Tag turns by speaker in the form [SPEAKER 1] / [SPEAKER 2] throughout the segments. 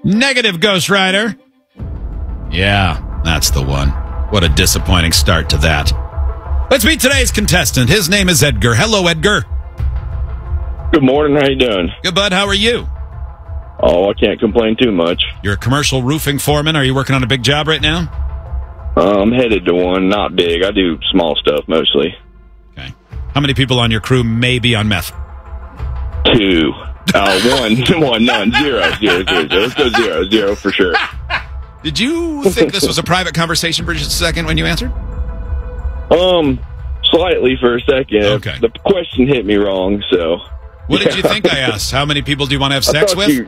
[SPEAKER 1] Negative, Ghost Rider. Yeah, that's the one. What a disappointing start to that. Let's meet today's contestant. His name is Edgar. Hello, Edgar.
[SPEAKER 2] Good morning. How you doing?
[SPEAKER 1] Good, bud. How are you?
[SPEAKER 2] Oh, I can't complain too much.
[SPEAKER 1] You're a commercial roofing foreman. Are you working on a big job right now?
[SPEAKER 2] I'm headed to one. Not big. I do small stuff mostly.
[SPEAKER 1] Okay. How many people on your crew may be on meth?
[SPEAKER 2] 2. One, none, zero. Let's go 0 for sure.
[SPEAKER 1] Did you think this was a private conversation for just a second when you answered?
[SPEAKER 2] Slightly for a second.
[SPEAKER 1] Okay.
[SPEAKER 2] The question hit me wrong, so.
[SPEAKER 1] What did you think I asked? How many people do you want to have sex with?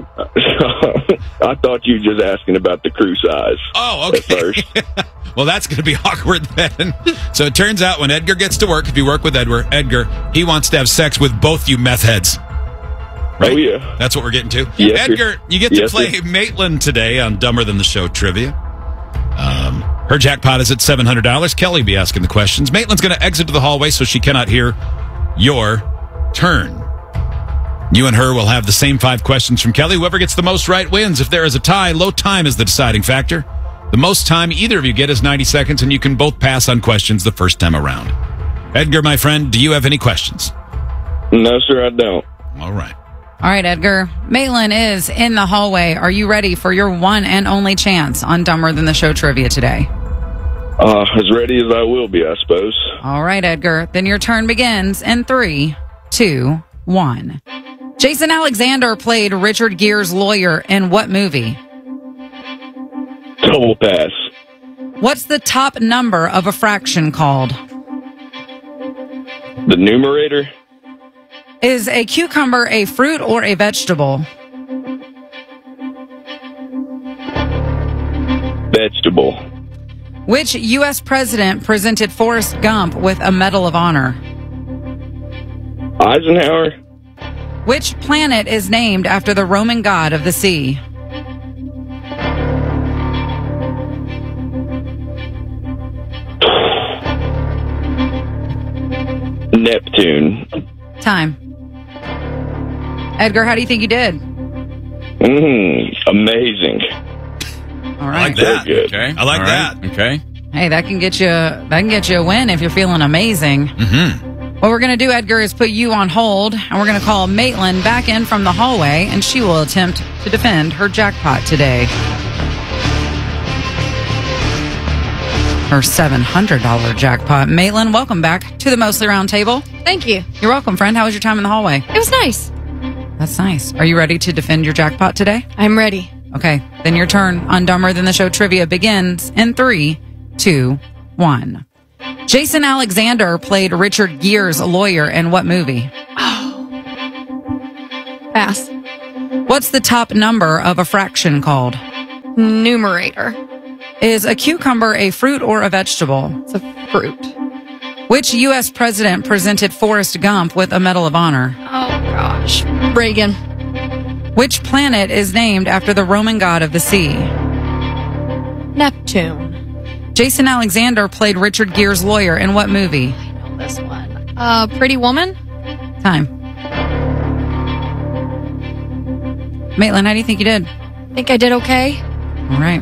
[SPEAKER 2] I thought you were just asking about the crew size.
[SPEAKER 1] Oh, okay.
[SPEAKER 2] At first.
[SPEAKER 1] Well, that's going to be awkward then. So it turns out when Edgar gets to work, if you work with Edgar, he wants to have sex with both you meth heads. Right?
[SPEAKER 2] Oh, yeah.
[SPEAKER 1] That's what we're getting to.
[SPEAKER 2] Yes,
[SPEAKER 1] Edgar, you get to play Maitland today on Dumber Than the Show Trivia. Her jackpot is at $700. Kelly will be asking the questions. Maitland's going to exit to the hallway so she cannot hear your turn. You and her will have the same 5 questions from Kelly. Whoever gets the most right wins. If there is a tie, low time is the deciding factor. The most time either of you get is 90 seconds, and you can both pass on questions the first time around. Edgar, my friend, do you have any questions?
[SPEAKER 2] No, sir, I don't.
[SPEAKER 1] All right.
[SPEAKER 3] All right, Edgar. Maitland is in the hallway. Are you ready for your one and only chance on Dumber Than the Show Trivia today?
[SPEAKER 2] As ready as I will be, I suppose.
[SPEAKER 3] All right, Edgar. Then your turn begins in 3, 2, 1. Jason Alexander played Richard Gere's lawyer in what movie?
[SPEAKER 2] Double pass.
[SPEAKER 3] What's the top number of a fraction called?
[SPEAKER 2] The numerator?
[SPEAKER 3] Is a cucumber a fruit or a vegetable?
[SPEAKER 2] Vegetable.
[SPEAKER 3] Which U.S. president presented Forrest Gump with a Medal of Honor?
[SPEAKER 2] Eisenhower?
[SPEAKER 3] Which planet is named after the Roman god of the sea?
[SPEAKER 2] Neptune.
[SPEAKER 3] Time. Edgar, how do you think you did?
[SPEAKER 2] Amazing.
[SPEAKER 3] All
[SPEAKER 1] I
[SPEAKER 3] right.
[SPEAKER 1] like that.
[SPEAKER 2] Good.
[SPEAKER 4] Okay.
[SPEAKER 1] I like
[SPEAKER 4] All right.
[SPEAKER 1] that.
[SPEAKER 4] Okay.
[SPEAKER 3] Hey, that can get you a win if you're feeling amazing.
[SPEAKER 1] Mm-hmm.
[SPEAKER 3] What we're going to do, Edgar, is put you on hold, and we're going to call Maitland back in from the hallway, and she will attempt to defend her jackpot today. Her $700 jackpot. Maitland, welcome back to the Mostly Round Table.
[SPEAKER 5] Thank you.
[SPEAKER 3] You're welcome, friend. How was your time in the hallway?
[SPEAKER 5] It was nice.
[SPEAKER 3] That's nice. Are you ready to defend your jackpot today?
[SPEAKER 5] I'm ready.
[SPEAKER 3] Okay, then your turn on Dumber Than the Show Trivia begins in 3, 2, 1. Jason Alexander played Richard Gere's lawyer in what movie?
[SPEAKER 5] Pass.
[SPEAKER 3] What's the top number of a fraction called?
[SPEAKER 5] Numerator.
[SPEAKER 3] Is a cucumber a fruit or a vegetable?
[SPEAKER 5] It's a fruit.
[SPEAKER 3] Which U.S. president presented Forrest Gump with a Medal of Honor?
[SPEAKER 5] Oh, gosh. Reagan.
[SPEAKER 3] Which planet is named after the Roman god of the sea?
[SPEAKER 5] Neptune.
[SPEAKER 3] Jason Alexander played Richard Gere's lawyer in what movie?
[SPEAKER 5] I know this one. Pretty Woman?
[SPEAKER 3] Time. Maitland, how do you think you did?
[SPEAKER 5] Think I did okay?
[SPEAKER 3] All right.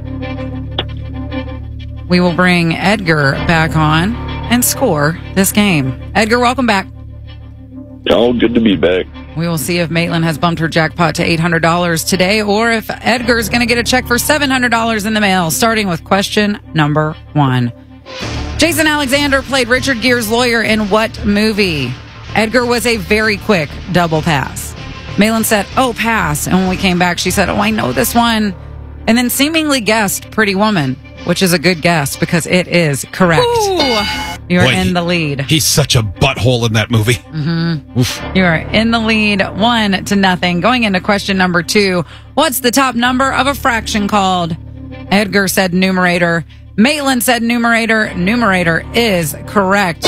[SPEAKER 3] We will bring Edgar back on and score this game. Edgar, welcome back.
[SPEAKER 2] Oh, good to be back.
[SPEAKER 3] We will see if Maitland has bumped her jackpot to $800 today, or if Edgar's going to get a check for $700 in the mail, starting with question number 1. Jason Alexander played Richard Gere's lawyer in what movie? Edgar was a very quick double pass. Maitland said, oh, pass. And when we came back, she said, oh, I know this one. And then seemingly guessed Pretty Woman, which is a good guess because it is correct.
[SPEAKER 5] Ooh.
[SPEAKER 3] You're
[SPEAKER 1] Boy,
[SPEAKER 3] in the lead.
[SPEAKER 1] He's such a butthole in that movie.
[SPEAKER 3] You are in the lead 1-0. Going into question number 2. What's the top number of a fraction called? Edgar said numerator. Maitland said numerator. Numerator is correct.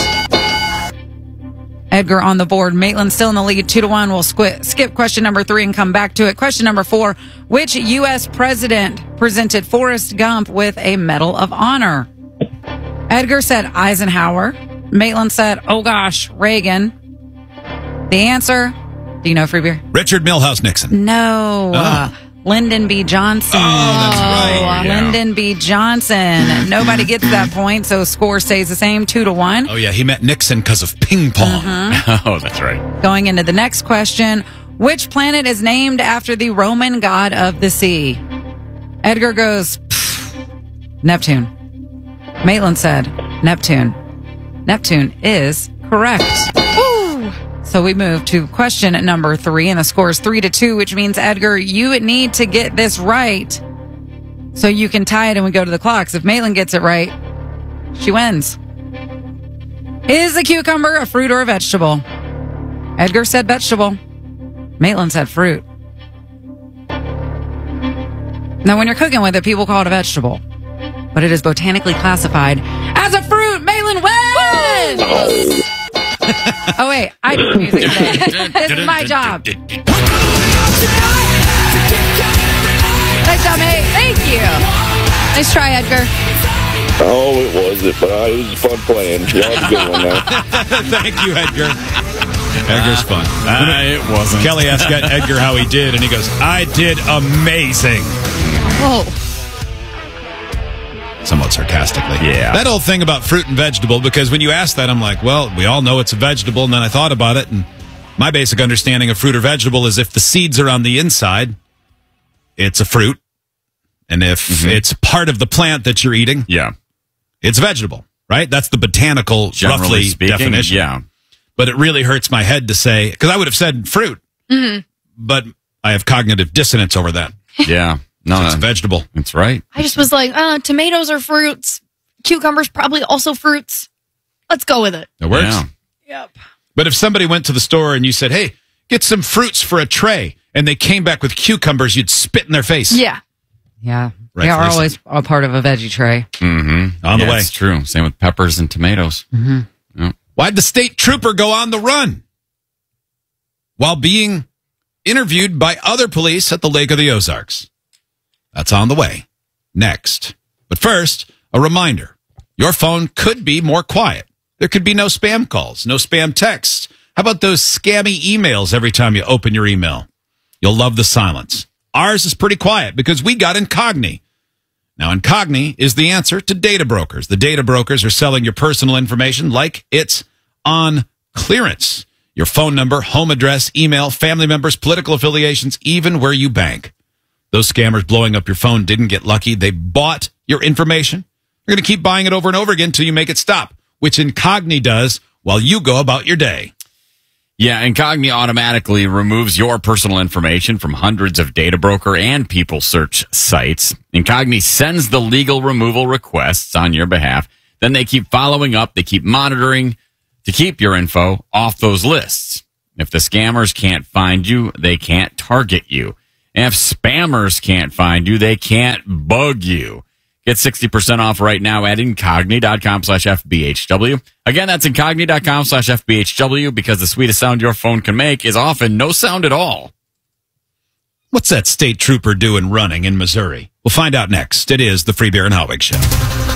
[SPEAKER 3] Edgar on the board. Maitland still in the lead 2-1. We'll skip question number 3 and come back to it. Question number 4. Which U.S. president presented Forrest Gump with a Medal of Honor? Edgar said Eisenhower. Maitland said, oh gosh, Reagan. The answer, do you know, Free Beer?
[SPEAKER 1] Richard Milhouse Nixon.
[SPEAKER 3] No. Lyndon B. Johnson.
[SPEAKER 1] Oh, that's right. Yeah.
[SPEAKER 3] Lyndon B. Johnson. Nobody gets that point, so score stays the same, 2-1.
[SPEAKER 1] Oh, yeah, he met Nixon because of ping pong.
[SPEAKER 4] Oh, that's right.
[SPEAKER 3] Going into the next question, which planet is named after the Roman god of the sea? Edgar goes, Neptune. Maitland said, Neptune. Neptune is correct.
[SPEAKER 5] Woo!
[SPEAKER 3] So we move to question number 3, and the score is 3-2, which means, Edgar, you need to get this right so you can tie it and we go to the clocks. If Maitland gets it right, she wins. Is a cucumber a fruit or a vegetable? Edgar said vegetable. Maitland said fruit. Now, when you're cooking with it, people call it a vegetable, but it is botanically classified as a fruit. Maitland wins! Oh, wait. I do the music today. This is my job. Nice job, mate. Thank you.
[SPEAKER 5] Nice try, Edgar.
[SPEAKER 2] Oh, it wasn't, but it was fun playing. Y'all had a good one now.
[SPEAKER 1] Thank you, Edgar. Edgar's fun.
[SPEAKER 4] It wasn't.
[SPEAKER 1] Kelly asked Edgar how he did, and he goes, I did amazing.
[SPEAKER 5] Whoa.
[SPEAKER 1] Somewhat sarcastically.
[SPEAKER 4] Yeah.
[SPEAKER 1] That whole thing about fruit and vegetable, because when you ask that, I'm like, well, we all know it's a vegetable, and then I thought about it, and my basic understanding of fruit or vegetable is if the seeds are on the inside, it's a fruit, and if it's part of the plant that you're eating,
[SPEAKER 4] Yeah.
[SPEAKER 1] it's vegetable, right? That's the botanical,
[SPEAKER 4] Generally
[SPEAKER 1] roughly
[SPEAKER 4] speaking,
[SPEAKER 1] definition.
[SPEAKER 4] yeah.
[SPEAKER 1] But it really hurts my head to say, because I would have said fruit, but I have cognitive dissonance over that.
[SPEAKER 4] Yeah. No,
[SPEAKER 1] It's a vegetable.
[SPEAKER 4] that's right.
[SPEAKER 5] I just was like, tomatoes are fruits. Cucumbers probably also fruits. Let's go with it.
[SPEAKER 1] It works.
[SPEAKER 4] Yeah.
[SPEAKER 5] Yep.
[SPEAKER 1] But if somebody went to the store and you said, hey, get some fruits for a tray, and they came back with cucumbers, you'd spit in their face.
[SPEAKER 5] Yeah.
[SPEAKER 3] Yeah.
[SPEAKER 1] Right,
[SPEAKER 3] They are
[SPEAKER 1] listen.
[SPEAKER 3] always a part of a veggie tray.
[SPEAKER 4] Mm-hmm.
[SPEAKER 1] On the way.
[SPEAKER 4] It's true. Same with peppers and tomatoes.
[SPEAKER 1] Why'd the state trooper go on the run while being interviewed by other police at the Lake of the Ozarks? That's on the way. Next. But first, a reminder. Your phone could be more quiet. There could be no spam calls, no spam texts. How about those scammy emails every time you open your email? You'll love the silence. Ours is pretty quiet because we got Incogni. Now, Incogni is the answer to data brokers. The data brokers are selling your personal information like it's on clearance. Your phone number, home address, email, family members, political affiliations, even where you bank. Those scammers blowing up your phone didn't get lucky. They bought your information. They're going to keep buying it over and over again until you make it stop, which Incogni does while you go about your day.
[SPEAKER 4] Yeah, Incogni automatically removes your personal information from hundreds of data broker and people search sites. Incogni sends the legal removal requests on your behalf. Then they keep following up. They keep monitoring to keep your info off those lists. If the scammers can't find you, they can't target you. And if spammers can't find you, they can't bug you. Get 60% off right now at incogni.com/FBHW. Again, that's incogni.com/FBHW because the sweetest sound your phone can make is often no sound at all.
[SPEAKER 1] What's that state trooper doing running in Missouri? We'll find out next. It is the Free Beer and Hot Wings Show.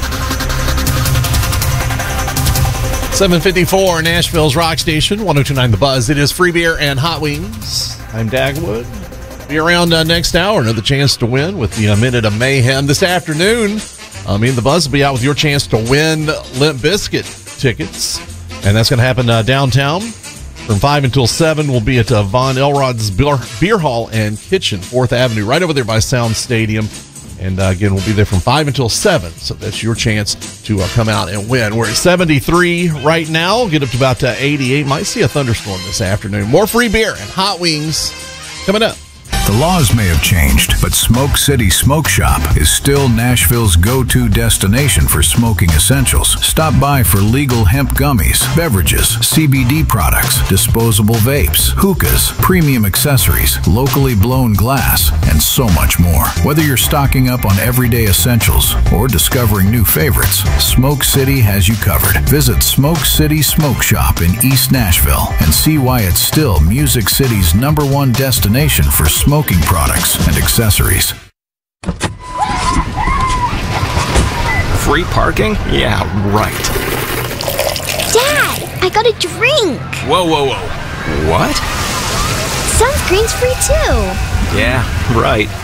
[SPEAKER 6] 754 Nashville's Rock Station, 102.9 The Buzz. It is Free Beer and Hot Wings. I'm Dagwood. Be around next hour. Another chance to win with the Minute of Mayhem this afternoon. Me and The Buzz will be out with your chance to win Limp Bizkit tickets. And that's going to happen downtown. From 5 until 7, we'll be at Von Elrod's Beer Hall and Kitchen, 4th Avenue, right over there by Sound Stadium. And again, we'll be there from 5 until 7. So that's your chance to come out and win. We're at 73 right now. Get up to about 88. Might see a thunderstorm this afternoon. More Free Beer and Hot Wings coming up.
[SPEAKER 7] The laws may have changed, but Smoke City Smoke Shop is still Nashville's go-to destination for smoking essentials. Stop by for legal hemp gummies, beverages, CBD products, disposable vapes, hookahs, premium accessories, locally blown glass, and so much more. Whether you're stocking up on everyday essentials or discovering new favorites, Smoke City has you covered. Visit Smoke City Smoke Shop in East Nashville and see why it's still Music City's #1 destination for smoking products and accessories.
[SPEAKER 8] Free parking? Yeah, right.
[SPEAKER 9] Dad, I got a drink.
[SPEAKER 8] Whoa, whoa, whoa. What?
[SPEAKER 9] Sunscreen's free too.
[SPEAKER 8] Yeah, right.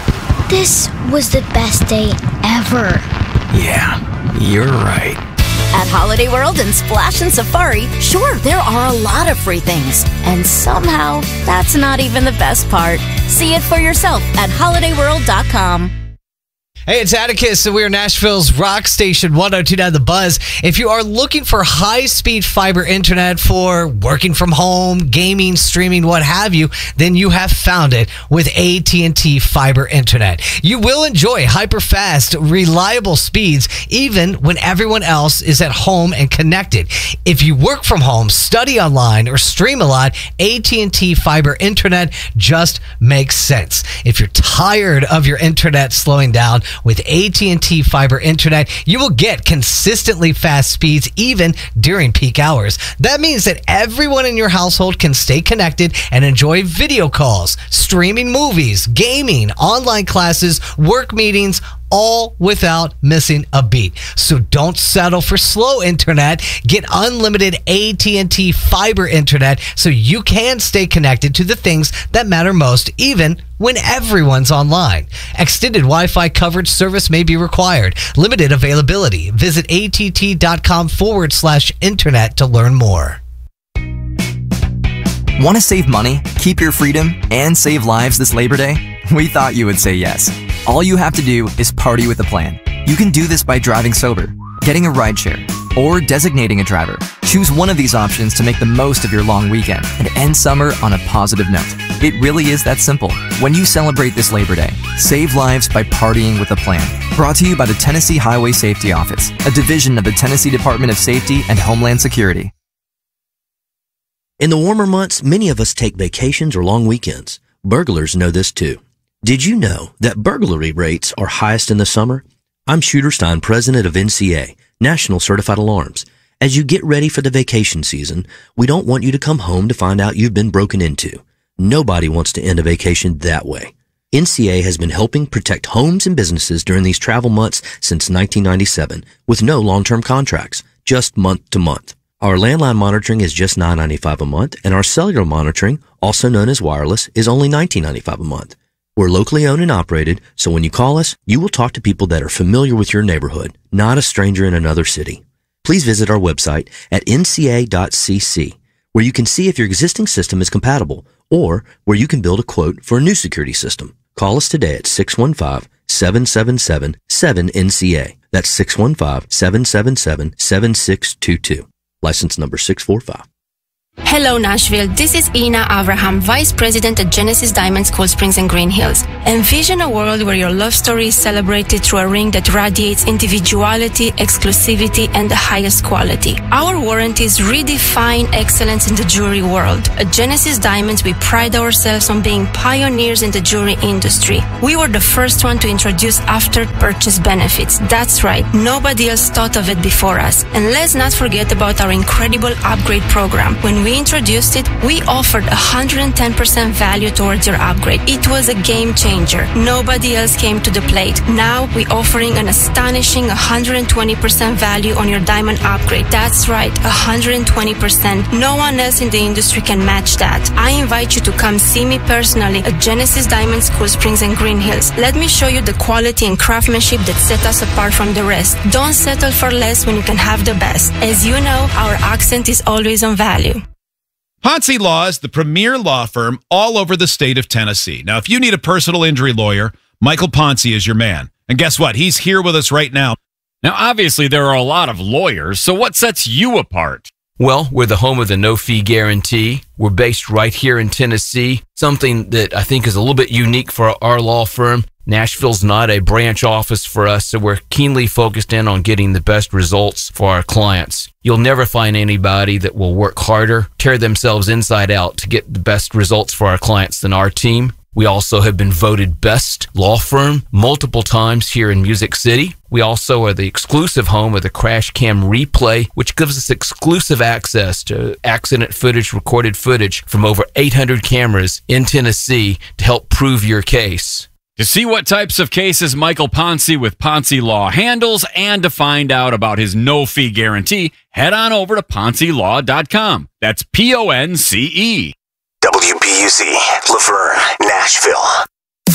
[SPEAKER 9] This was the best day ever.
[SPEAKER 8] Yeah, you're right.
[SPEAKER 10] At Holiday World and Splash and Safari, sure, there are a lot of free things. And somehow, that's not even the best part. See it for yourself at holidayworld.com.
[SPEAKER 11] Hey, it's Atticus, and we are Nashville's rock station 102.9 The Buzz. If you are looking for high-speed fiber internet for working from home, gaming, streaming, what have you, then you have found it with AT&T Fiber Internet. You will enjoy hyper-fast, reliable speeds, even when everyone else is at home and connected. If you work from home, study online, or stream a lot, AT&T Fiber Internet just makes sense. If you're tired of your internet slowing down, with AT&T Fiber Internet, you will get consistently fast speeds even during peak hours. That means that everyone in your household can stay connected and enjoy video calls, streaming movies, gaming, online classes, work meetings, all without missing a beat. So don't settle for slow internet. Get unlimited AT&T Fiber Internet so you can stay connected to the things that matter most, even when everyone's online. Extended Wi-Fi coverage service may be required. Limited availability. Visit att.com/internet to learn more.
[SPEAKER 8] Want to save money, keep your freedom, and save lives this Labor Day? We thought you would say yes. All you have to do is party with a plan. You can do this by driving sober, getting a rideshare, or designating a driver. Choose one of these options to make the most of your long weekend and end summer on a positive note. It really is that simple. When you celebrate this Labor Day, save lives by partying with a plan. Brought to you by the Tennessee Highway Safety Office, a division of the Tennessee Department of Safety and Homeland Security.
[SPEAKER 12] In the warmer months, many of us take vacations or long weekends. Burglars know this too. Did you know that burglary rates are highest in the summer? I'm Shooter Stein, president of NCA, National Certified Alarms. As you get ready for the vacation season, we don't want you to come home to find out you've been broken into. Nobody wants to end a vacation that way. NCA has been helping protect homes and businesses during these travel months since 1997 with no long-term contracts, just month to month. Our landline monitoring is just $9.95 a month, and our cellular monitoring, also known as wireless, is only $19.95 a month. We're locally owned and operated, so when you call us, you will talk to people that are familiar with your neighborhood, not a stranger in another city. Please visit our website at nca.cc, where you can see if your existing system is compatible, or where you can build a quote for a new security system. Call us today at 615-777-7NCA. That's 615-777-7622. License number 645.
[SPEAKER 13] Hello, Nashville. This is Ina Abraham, Vice President at Genesis Diamonds Cool Springs and Green Hills. Envision a world where your love story is celebrated through a ring that radiates individuality, exclusivity, and the highest quality. Our warranties redefine excellence in the jewelry world. At Genesis Diamonds, we pride ourselves on being pioneers in the jewelry industry. We were the first one to introduce after-purchase benefits. That's right. Nobody else thought of it before us. And let's not forget about our incredible upgrade program. When we introduced it, we offered 110% value towards your upgrade. It was a game changer. Nobody else came to the plate. Now we're offering an astonishing 120% value on your diamond upgrade. That's right, 120%. No one else in the industry can match that. I invite you to come see me personally at Genesis Diamonds Cool Springs and Green Hills. Let me show you the quality and craftsmanship that set us apart from the rest. Don't settle for less when you can have the best. As you know, our accent is always on value.
[SPEAKER 1] Ponce Law is the premier law firm all over the state of Tennessee. Now, if you need a personal injury lawyer, Michael Ponce is your man. And guess what? He's here with us right now.
[SPEAKER 4] Now, obviously, there are a lot of lawyers, so what sets you apart?
[SPEAKER 14] Well, we're the home of the no-fee guarantee. We're based right here in Tennessee, something that I think is a little bit unique for our law firm. Nashville's not a branch office for us, so we're keenly focused in on getting the best results for our clients. You'll never find anybody that will work harder, tear themselves inside out to get the best results for our clients than our team. We also have been voted best law firm multiple times here in Music City. We also are the exclusive home of the Crash Cam Replay, which gives us exclusive access to accident footage, recorded footage from over 800 cameras in Tennessee to help prove your case.
[SPEAKER 4] To see what types of cases Michael Ponce with Ponce Law handles and to find out about his no-fee guarantee, head on over to PonceLaw.com. That's PONCE.
[SPEAKER 15] WBUZ, Laverne, Nashville.